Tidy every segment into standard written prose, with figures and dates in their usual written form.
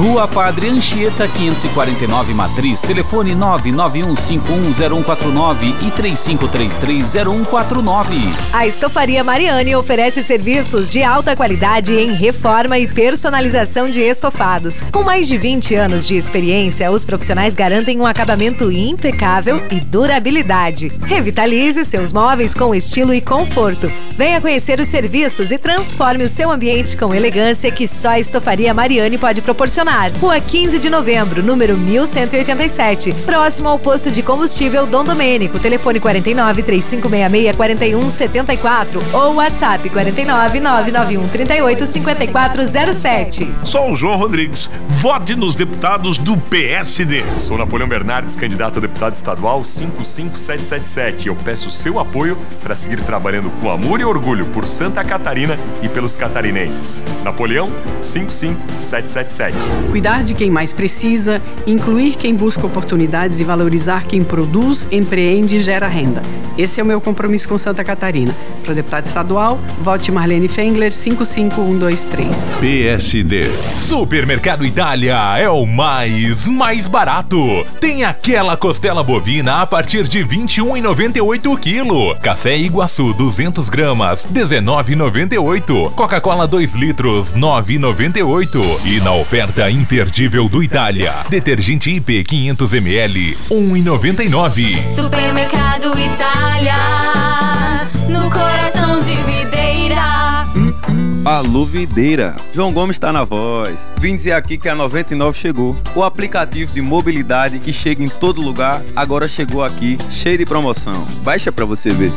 Rua Padre Anchieta, 549 Matriz. Telefone 991510149 e 35330149. A Estofaria Mariani oferece serviços de alta qualidade em reforma e personalização de estofados. Com mais de 20 anos de experiência, os profissionais garantem um acabamento impecável e durabilidade. Revitalize seus móveis com estilo e conforto. Venha conhecer os serviços e transforme o seu ambiente com elegância que só a Estofaria Mariani pode proporcionar. Rua 15 de Novembro, número 1187, próximo ao posto de combustível Dom Domênico. Telefone 49 3566 4174 ou WhatsApp 49 991 38 5407. Sou o João Rodrigues. Vote nos deputados do PSD. Sou Napoleão Bernardes, candidato a deputado estadual 55777. Eu peço seu apoio para seguir trabalhando com amor e orgulho por Santa Catarina e pelos catarinenses. Napoleão 55777. Cuidar de quem mais precisa, incluir quem busca oportunidades e valorizar quem produz, empreende e gera renda. Esse é o meu compromisso com Santa Catarina. Para deputado estadual, vote Marlene Fengler 55123. PSD. Supermercado Itália é o mais barato. Tem aquela costela bovina a partir de R$ 21,98 o quilo. Café Iguaçu 200 gramas, R$ 19,98. Coca-Cola 2 litros, R$ 9,98. E na oferta imperdível do Itália, detergente IP 500 ml, R$ 1,99. Supermercado Itália, no coração de Videira. Alô, Videira. João Gomes está na voz. Vim dizer aqui que a 99 chegou. O aplicativo de mobilidade que chega em todo lugar, agora chegou aqui, cheio de promoção. Baixa pra você ver.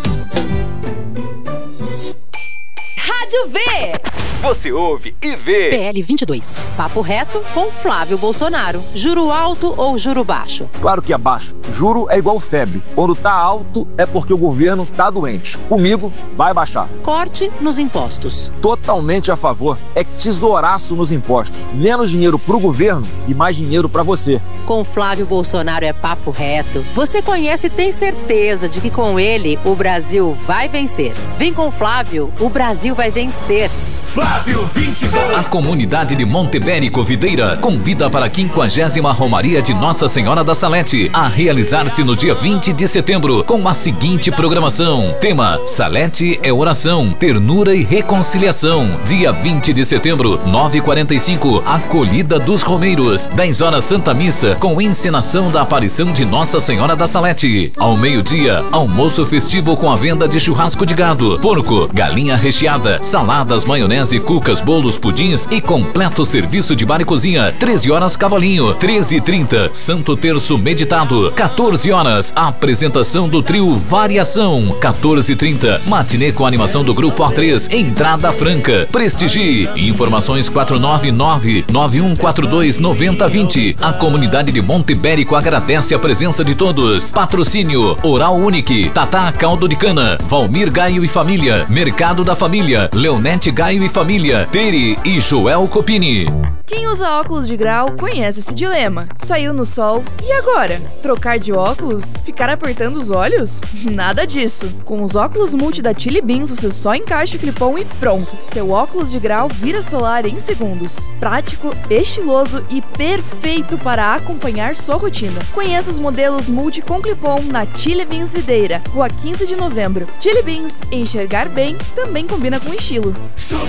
Rádio V. Você ouve e vê. PL 22. Papo reto com Flávio Bolsonaro. Juro alto ou juro baixo? Claro que é baixo. Juro é igual febre. Quando tá alto é porque o governo tá doente. Comigo vai baixar. Corte nos impostos. Totalmente a favor. É tesouraço nos impostos. Menos dinheiro pro governo e mais dinheiro pra você. Com Flávio Bolsonaro é papo reto. Você conhece e tem certeza de que com ele o Brasil vai vencer. Vem com Flávio, o Brasil vai vencer. Flávio 22. A comunidade de Montebérico Videira convida para a 50ª Romaria de Nossa Senhora da Salete a realizar-se no dia 20 de setembro com a seguinte programação. Tema: Salete é oração, ternura e reconciliação. Dia 20 de setembro, 9h45, Acolhida dos Romeiros. 10 horas Santa Missa com encenação da aparição de Nossa Senhora da Salete. Ao meio-dia, almoço festivo com a venda de churrasco de gado, porco, galinha recheada, saladas, maionese, cucas, bolos, pudins e completo serviço de bar e cozinha. 13 horas Cavalinho, 13h30 Santo Terço meditado. 14 horas apresentação do trio Variação. 14h30 matinê com animação do grupo A3. Entrada franca. Prestigie. Informações 499-9142-9020. A comunidade de Montebérico agradece a presença de todos. Patrocínio Oral Unique, Tatá Caldo de Cana, Valmir Gaio e Família, Mercado da Família, Leonete Gaio e Família, Tere e Joel Copini. Quem usa óculos de grau conhece esse dilema. Saiu no sol e agora? Trocar de óculos? Ficar apertando os olhos? Nada disso. Com os óculos multi da Chili Beans, você só encaixa o clipom e pronto. Seu óculos de grau vira solar em segundos. Prático, estiloso e perfeito para acompanhar sua rotina. Conheça os modelos multi com clipom na Chili Beans Videira, Rua 15 de Novembro. Chili Beans, enxergar bem também combina com estilo. Super